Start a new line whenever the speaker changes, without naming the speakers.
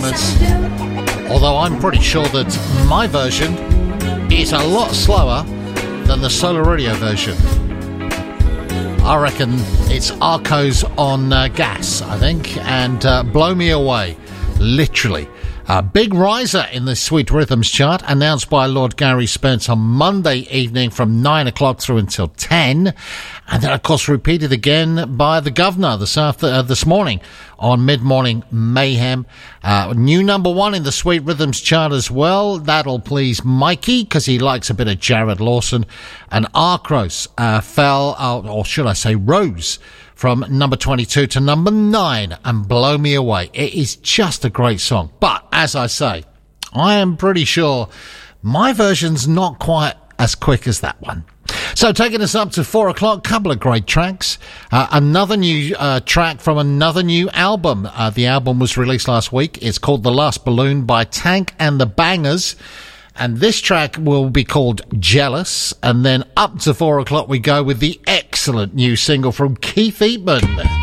Although I'm pretty sure that my version is a lot slower than the Solar Radio version. I reckon it's Arcos on gas, I think, and Blow Me Away, literally. A big riser in the Sweet Rhythms chart, announced by Lord Gary Spence on Monday evening from 9 o'clock through until 10. And then, of course, repeated again by the Governor this morning on Mid-Morning Mayhem. New number one in the Sweet Rhythms chart as well. That'll please Mikey, because he likes a bit of Jared Lawson. And Arcos fell, or should I say rose, from number 22 to number 9, and Blow Me Away. It is just a great song. But, as I say, I am pretty sure my version's not quite as quick as that one. So, taking us up to 4 o'clock, couple of great tracks. Another new track from another new album. The album was released last week. It's called The Last Balloon by Tank and the Bangers. And this track will be called Jealous. And then up to 4 o'clock we go with the excellent new single from Keith Eatman.